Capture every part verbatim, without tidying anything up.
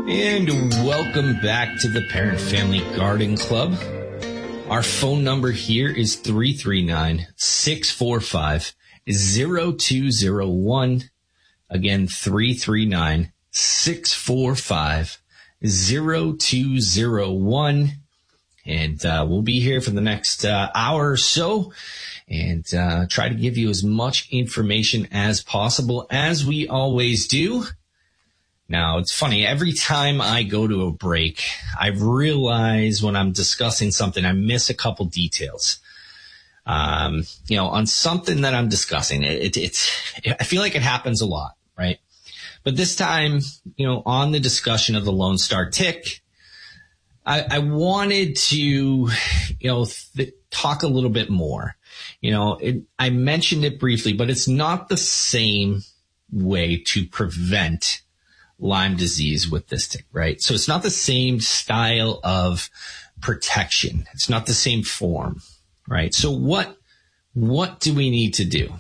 And welcome back to the Parent Family Garden Club. Our phone number here is three three nine, six four five, zero two zero one. Again, three three nine, six four five, zero two zero one. And uh, we'll be here for the next uh, hour or so and uh, try to give you as much information as possible, as we always do. Now, it's funny, every time I go to a break, I realize when I'm discussing something, I miss a couple details. Um, you know, on something that I'm discussing, it, it, it's, I feel like it happens a lot, right? But this time, you know, on the discussion of the Lone Star tick, I, I wanted to, you know, th- talk a little bit more. You know, it, I mentioned it briefly, but it's not the same way to prevent Lyme disease with this tick, right? So it's not the same style of protection. It's not the same form, right? So what, what do we need to do?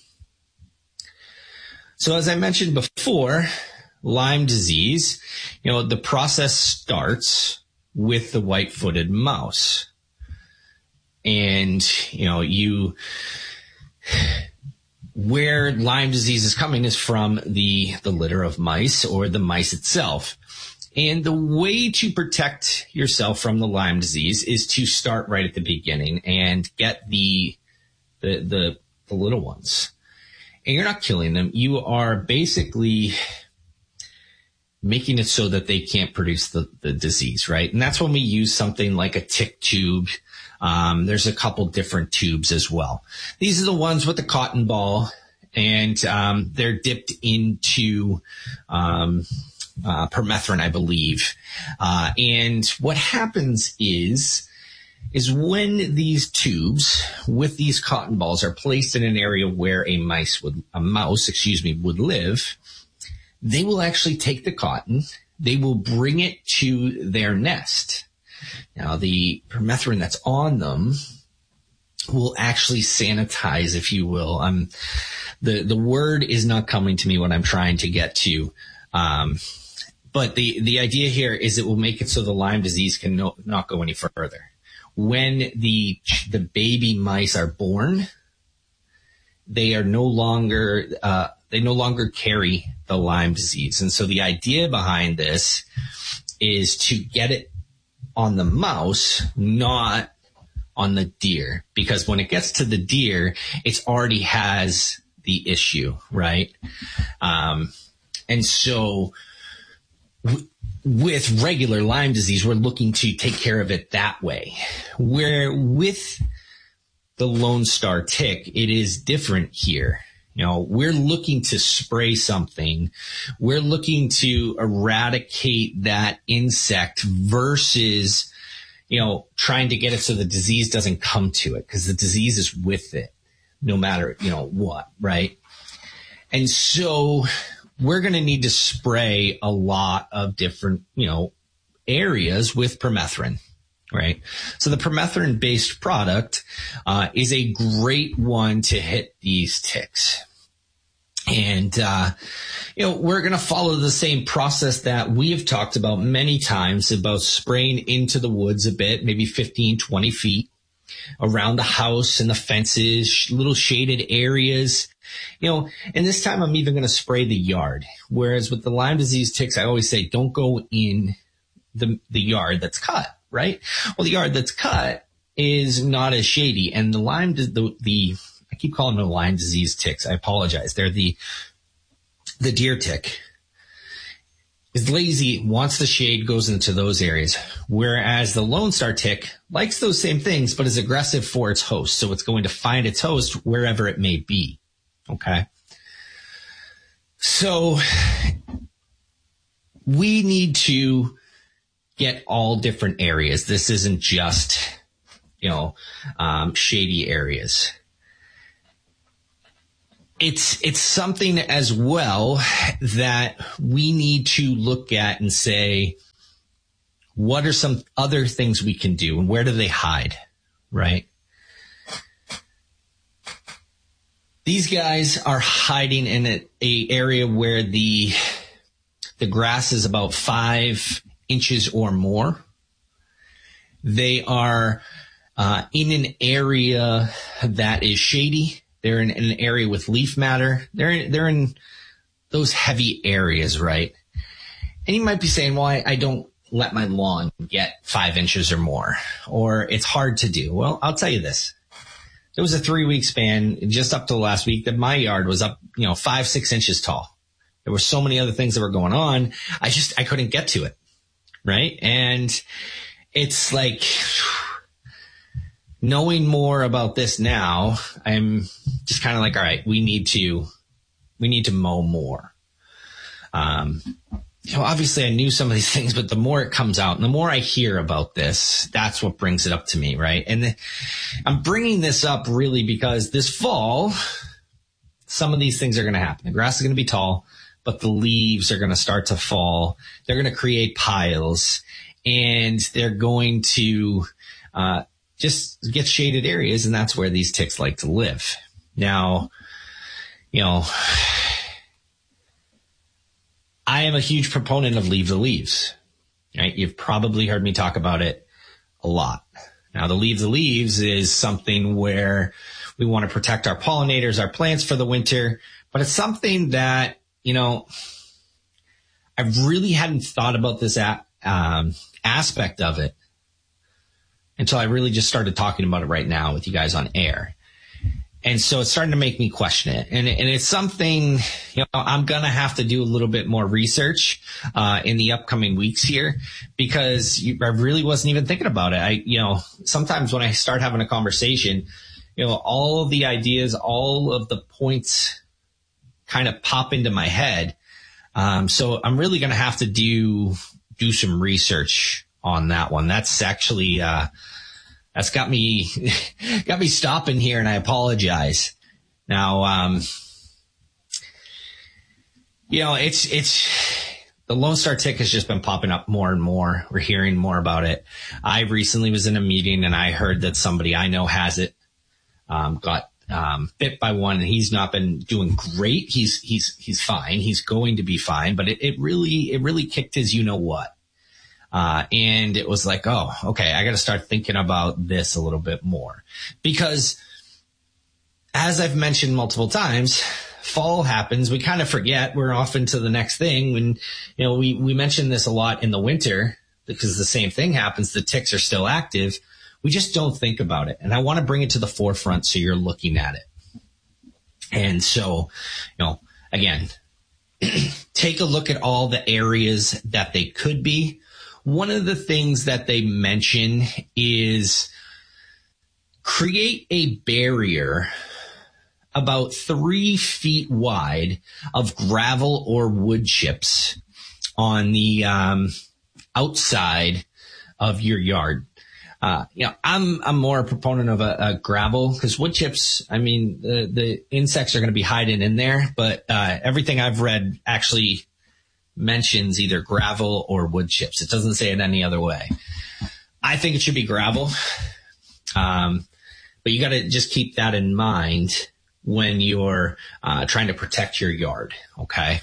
So as I mentioned before, Lyme disease, you know, the process starts with the white-footed mouse. And, you know, you, where Lyme disease is coming is from the, the litter of mice or the mice itself. And the way to protect yourself from the Lyme disease is to start right at the beginning and get the, the, the, the little ones. And you're not killing them. You are basically making it so that they can't produce the, the disease, right? And that's when we use something like a tick tube. Um, there's a couple different tubes as well. These are the ones with the cotton ball, and um, they're dipped into um, uh, permethrin, I believe. Uh, and what happens is, is when these tubes with these cotton balls are placed in an area where a mice would, a mouse, excuse me, would live, they will actually take the cotton, they will bring it to their nest. Now, the permethrin that's on them will actually sanitize, if you will. Um, the, the word is not coming to me what I'm trying to get to. Um, but the, the idea here is it will make it so the Lyme disease can no, not go any further. When the, the baby mice are born, they are no longer, uh, they no longer carry the Lyme disease. And so the idea behind this is to get it on the mouse, not on the deer, because when it gets to the deer, it already has the issue, right? Um, and so w- with regular Lyme disease, we're looking to take care of it that way. Where with the Lone Star tick, it is different here. You know, we're looking to spray something. We're looking to eradicate that insect versus, you know, trying to get it so the disease doesn't come to it, because the disease is with it no matter, you know, what, right? And so we're going to need to spray a lot of different, you know, areas with permethrin. Right. So the permethrin based product, uh, is a great one to hit these ticks. And, uh, you know, we're going to follow the same process that we have talked about many times about spraying into the woods a bit, maybe fifteen, twenty feet around the house and the fences, little shaded areas, you know, and this time I'm even going to spray the yard. Whereas with the Lyme disease ticks, I always say, don't go in the, the yard that's cut. Right? Well, the yard that's cut is not as shady. And the Lyme, the, the, I keep calling them Lyme disease ticks. I apologize. They're the, the deer tick is lazy, wants the shade, goes into those areas. Whereas the Lone Star tick likes those same things, but is aggressive for its host. So it's going to find its host wherever it may be. Okay. So we need to get all different areas. This isn't just, you know, um, shady areas. It's, it's something as well that we need to look at and say, what are some other things we can do and where do they hide? Right? These guys are hiding in a, a area where the, the grass is about five inches or more. They are uh, in an area that is shady. They're in, in an area with leaf matter. They're in, they're in those heavy areas, right? And you might be saying, well, I, I don't let my lawn get five inches or more, or it's hard to do. Well, I'll tell you this. There was a three-week span just up to last week that my yard was up, you know, five, six inches tall. There were so many other things that were going on. I just, I couldn't get to it, right? And it's like knowing more about this now, I'm just kind of like, all right, we need to, we need to mow more. Um, you know, obviously I knew some of these things, but the more it comes out and the more I hear about this, that's what brings it up to me, right? And the, I'm bringing this up really because this fall, some of these things are going to happen. The grass is going to be tall, but the leaves are going to start to fall. They're going to create piles, and they're going to uh, just get shaded areas, and that's where these ticks like to live. Now, you know, I am a huge proponent of Leave the Leaves. Right? You've probably heard me talk about it a lot. Now, the Leave the Leaves is something where we want to protect our pollinators, our plants for the winter, but it's something that, you know, I really hadn't thought about this a, um, aspect of it until I really just started talking about it right now with you guys on air. And so it's starting to make me question it. And, and it's something, you know, I'm going to have to do a little bit more research, uh, in the upcoming weeks here, because you, I really wasn't even thinking about it. I, you know, sometimes when I start having a conversation, you know, all of the ideas, all of the points kind of pop into my head. Um, so I'm really going to have to do, do some research on that one. That's actually, uh, that's got me, got me stopping here, and I apologize. Now, um, you know, it's, it's, the Lone Star tick has just been popping up more and more. We're hearing more about it. I recently was in a meeting and I heard that somebody I know has it, um, got, um, bit by one, and he's not been doing great. He's, he's, he's fine. He's going to be fine, but it, it really, it really kicked his, you know what? Uh, and it was like, oh, okay, I got to start thinking about this a little bit more, because as I've mentioned multiple times, fall happens. We kind of forget. We're off into the next thing. When, you know, we, we mentioned this a lot in the winter because the same thing happens. The ticks are still active. We just don't think about it. And I want to bring it to the forefront so you're looking at it. And so, you know, again, take a look at all the areas that they could be. One of the things that they mention is create a barrier about three feet wide of gravel or wood chips on the um, outside of your yard. Uh, you know, I'm, I'm more a proponent of a, a gravel, because wood chips, I mean, the, the insects are going to be hiding in there, but, uh, everything I've read actually mentions either gravel or wood chips. It doesn't say it any other way. I think it should be gravel. Um, but you got to just keep that in mind when you're, uh, trying to protect your yard. Okay.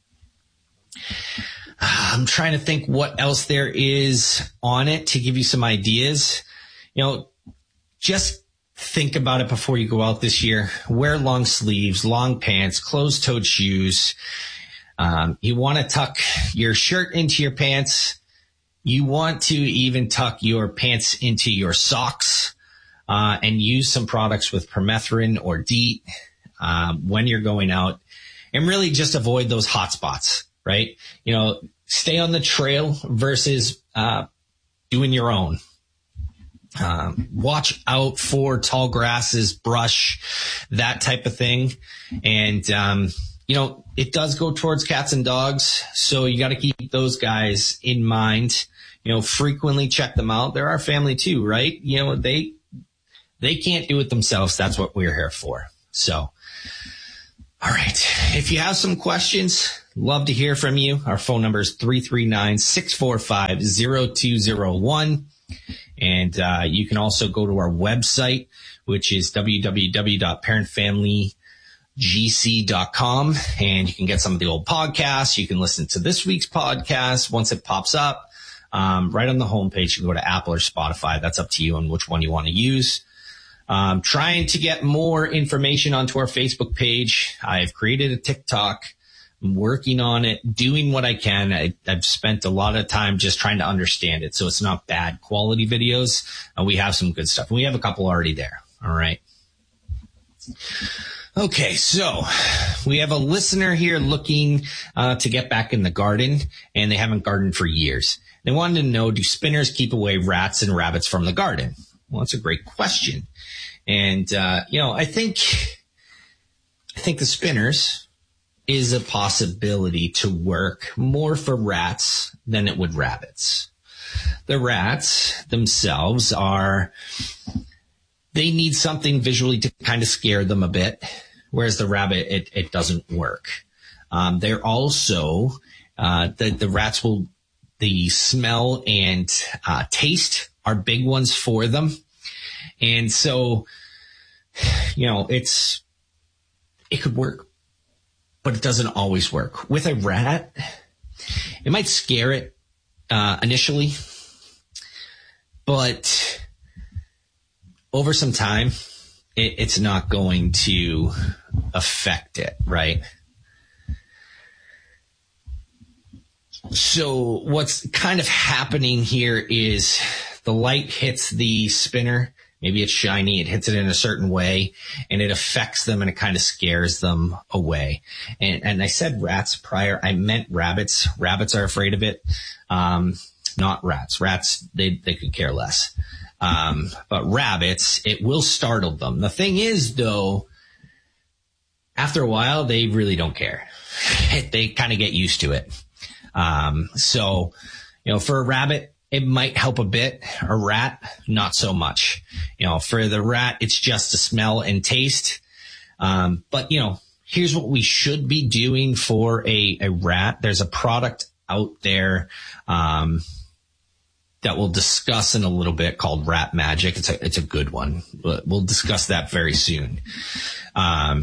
I'm trying to think what else there is on it to give you some ideas. You know, just think about it before you go out this year. Wear long sleeves, long pants, closed-toed shoes. Um, you want to tuck your shirt into your pants. You want to even tuck your pants into your socks, uh, and use some products with permethrin or DEET, um, when you're going out, and really just avoid those hot spots. Right? You know, stay on the trail versus uh, doing your own. Um, watch out for tall grasses, brush, that type of thing. And, um, you know, it does go towards cats and dogs. So you got to keep those guys in mind. You know, frequently check them out. They're our family too, right? You know, they, they can't do it themselves. That's what we're here for. So, all right. If you have some questions, love to hear from you. Our phone number is three three nine, six four five, zero two zero one. And uh, you can also go to our website, which is w w w dot parent family g c dot com, and you can get some of the old podcasts. You can listen to this week's podcast once it pops up. Um, right on the homepage, you can go to Apple or Spotify. That's up to you on which one you want to use. Um, trying to get more information onto our Facebook page. I've created a TikTok. I'm working on it, doing what I can. I, I've spent a lot of time just trying to understand it, so it's not bad quality videos. And we have some good stuff. We have a couple already there. All right. Okay, so we have a listener here looking uh, to get back in the garden, and they haven't gardened for years. They wanted to know, do spinners keep away rats and rabbits from the garden? Well, that's a great question. And, uh, you know, I think, I think the spinners is a possibility to work more for rats than it would rabbits. The rats themselves are, they need something visually to kind of scare them a bit, whereas the rabbit, it, it doesn't work. Um, they're also, uh, the, the rats will, the smell and uh, taste are big ones for them. And so, you know, it's, it could work, but it doesn't always work. With a rat, it might scare it uh, initially, but over some time, it, it's not going to affect it, right? So what's kind of happening here is the light hits the spinner. Maybe it's shiny. It hits it in a certain way, and it affects them, and it kind of scares them away. And, and I said rats prior. I meant rabbits. Rabbits are afraid of it, um, not rats. Rats, they they could care less. Um, but rabbits, it will startle them. The thing is, though, after a while, they really don't care. They kind of get used to it. Um, so, you know, for a rabbit, it might help a bit. A rat, not so much. You know, for the rat, it's just a smell and taste. Um, but, you know, here's what we should be doing for a, a rat. There's a product out there, um, that we'll discuss in a little bit called Rat Magic. It's a, it's a good one. We'll discuss that very soon. Um,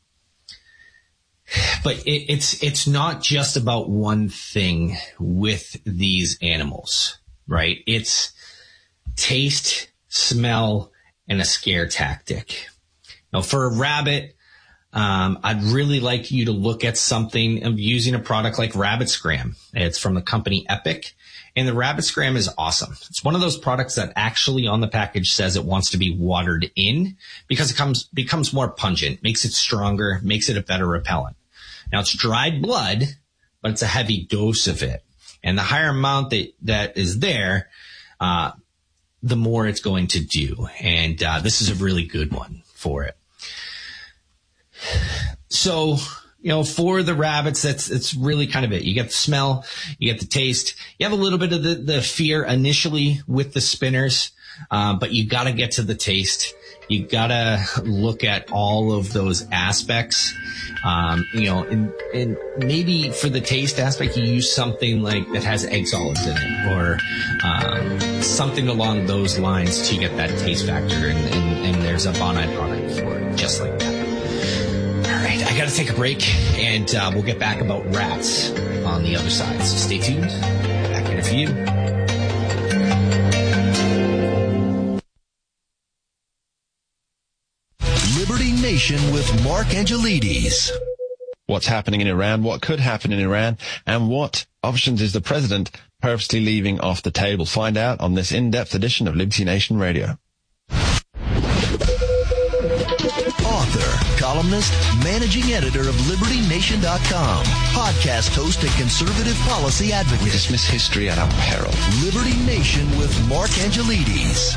But it, it's it's not just about one thing with these animals, right? It's taste, smell, and a scare tactic. Now, for a rabbit, um, I'd really like you to look at something of using a product like Rabbit Scram. It's from the company Epic, and the Rabbit Scram is awesome. It's one of those products that actually on the package says it wants to be watered in because it comes becomes more pungent, makes it stronger, makes it a better repellent. Now, it's dried blood, but it's a heavy dose of it. And the higher amount that, that is there, uh, the more it's going to do. And uh, this is a really good one for it. So, you know, for the rabbits, that's it's really kind of it. You get the smell, you get the taste. You have a little bit of the, the fear initially with the spinners, uh, but you got to get to the taste. You gotta look at all of those aspects, um, you know, and, and maybe for the taste aspect, you use something like that has egg solids in it, or um, something along those lines to get that taste factor. And, and, and there's a Bonide product for it, just like that. All right, I gotta take a break, and uh, we'll get back about rats on the other side. So stay tuned. Back in a few. Liberty Nation with Mark Angelides. What's happening in Iran, what could happen in Iran, and what options is the president purposely leaving off the table? Find out on this in-depth edition of Liberty Nation Radio. Author, columnist, managing editor of Liberty Nation dot com, podcast host and conservative policy advocate. We dismiss history at our peril. Liberty Nation with Mark Angelides.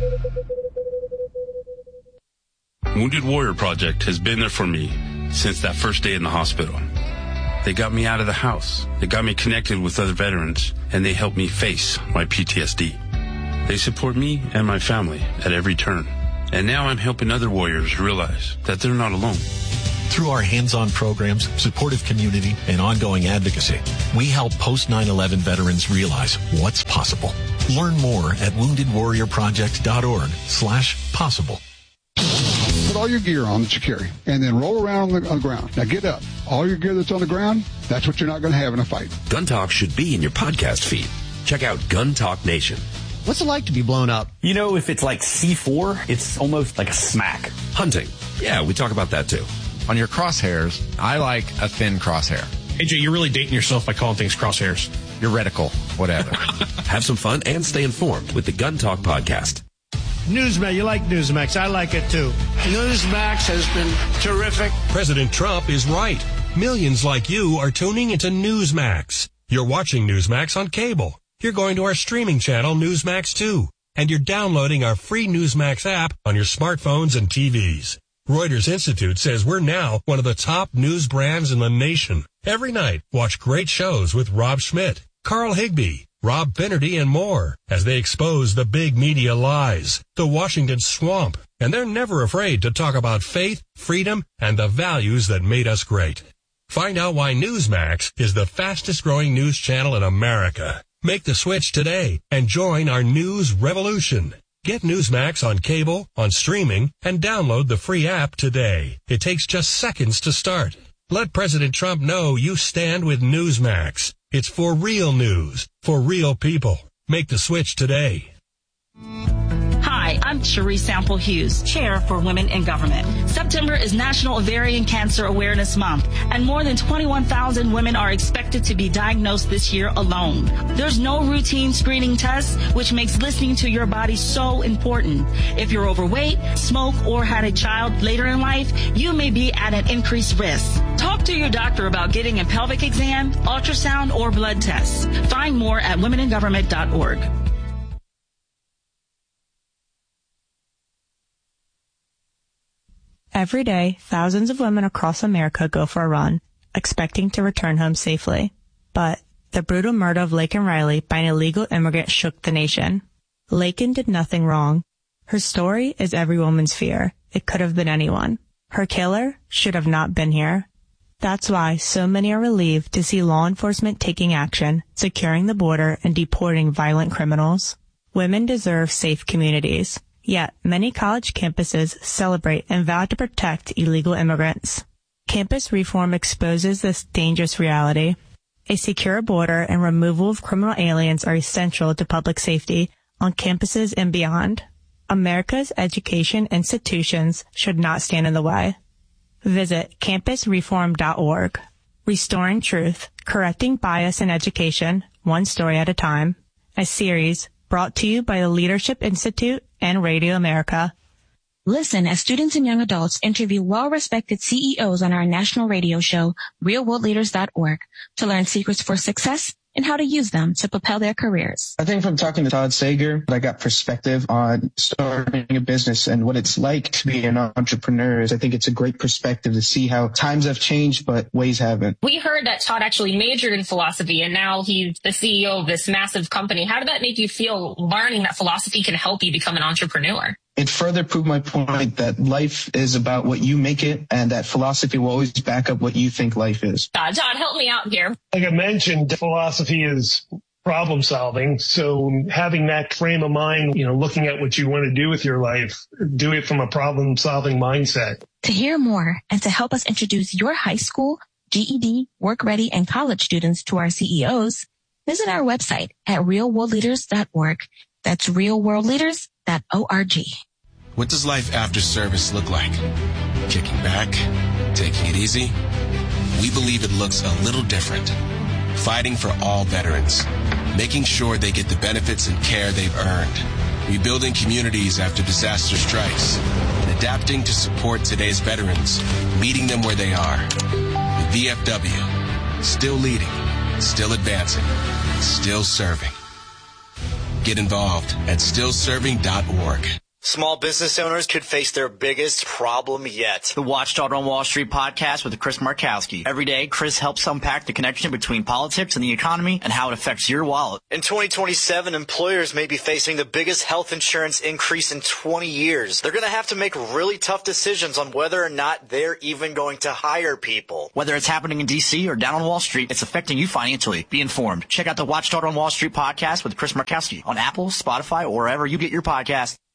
Wounded Warrior Project has been there for me since that first day in the hospital. They got me out of the house. They got me connected with other veterans, and they helped me face my P T S D. They support me and my family at every turn. And now I'm helping other warriors realize that they're not alone. Through our hands-on programs, supportive community, and ongoing advocacy, we help post nine eleven veterans realize what's possible. Learn more at wounded warrior project dot org slash possible. For put all your gear on that you carry, and then roll around on the, on the ground. Now get up. All your gear that's on the ground, that's what you're not going to have in a fight. Gun Talk should be in your podcast feed. Check out Gun Talk Nation. What's it like to be blown up? You know, if it's like C four, it's almost like a smack. Hunting. Yeah, we talk about that too. On your crosshairs, I like a thin crosshair. A J, you're really dating yourself by calling things crosshairs. Your reticle, whatever. Have some fun and stay informed with the Gun Talk podcast. Newsmax, you like Newsmax. I like it too. Newsmax has been terrific. President Trump is right. Millions like you are tuning into Newsmax. You're watching Newsmax on cable. You're going to our streaming channel, Newsmax two. And you're downloading our free Newsmax app on your smartphones and T Vs. Reuters Institute says we're now one of the top news brands in the nation. Every night, watch great shows with Rob Schmidt, Carl Higbie, Rob Finnerty, and more as they expose the big media lies, the Washington swamp, and they're never afraid to talk about faith, freedom, and the values that made us great. Find out why Newsmax is the fastest growing news channel in America. Make the switch today and join our news revolution. Get Newsmax on cable, on streaming, and download the free app today. It takes just seconds to start. Let President Trump know you stand with Newsmax. It's for real news, for real people. Make the switch today. Hi, I'm Cherie Sample Hughes, Chair for Women in Government. September is National Ovarian Cancer Awareness Month, and more than twenty-one thousand women are expected to be diagnosed this year alone. There's no routine screening tests, which makes listening to your body so important. If you're overweight, smoke, or had a child later in life, you may be at an increased risk. Talk to your doctor about getting a pelvic exam, ultrasound, or blood tests. Find more at women in government dot org. Every day, thousands of women across America go for a run, expecting to return home safely. But the brutal murder of Laken Riley by an illegal immigrant shook the nation. Laken did nothing wrong. Her story is every woman's fear. It could have been anyone. Her killer should have not been here. That's why so many are relieved to see law enforcement taking action, securing the border, and deporting violent criminals. Women deserve safe communities. Yet, many college campuses celebrate and vow to protect illegal immigrants. Campus reform exposes this dangerous reality. A secure border and removal of criminal aliens are essential to public safety on campuses and beyond. America's education institutions should not stand in the way. Visit campus reform dot org. Restoring Truth, Correcting Bias in Education, One Story at a Time. A series brought to you by the Leadership Institute and Radio America. Listen as students and young adults interview well-respected C E Os on our national radio show, real world leaders dot org, to learn secrets for success and how to use them to propel their careers. I think from talking to Todd Sager, I got perspective on starting a business and what it's like to be an entrepreneur. I think it's a great perspective to see how times have changed, but ways haven't. We heard that Todd actually majored in philosophy, and now he's the C E O of this massive company. How did that make you feel, learning that philosophy can help you become an entrepreneur? It further proved my point that life is about what you make it, and that philosophy will always back up what you think life is. Uh, Todd, help me out here. Like I mentioned, philosophy is problem solving. So having that frame of mind, you know, looking at what you want to do with your life, do it from a problem solving mindset. To hear more and to help us introduce your high school, G E D, work ready, and college students to our C E Os, visit our website at real world leaders dot org. That's real world leaders dot org. What does life after service look like? Kicking back? Taking it easy? We believe it looks a little different. Fighting for all veterans. Making sure they get the benefits and care they've earned. Rebuilding communities after disaster strikes. And adapting to support today's veterans. Meeting them where they are. The V F W. Still leading. Still advancing. Still serving. Get involved at still serving dot org. Small business owners could face their biggest problem yet. The Watchdog on Wall Street podcast with Chris Markowski. Every day, Chris helps unpack the connection between politics and the economy and how it affects your wallet. In twenty twenty-seven, employers may be facing the biggest health insurance increase in twenty years. They're going to have to make really tough decisions on whether or not they're even going to hire people. Whether it's happening in D C or down on Wall Street, it's affecting you financially. Be informed. Check out the Watchdog on Wall Street podcast with Chris Markowski on Apple, Spotify, or wherever you get your podcast.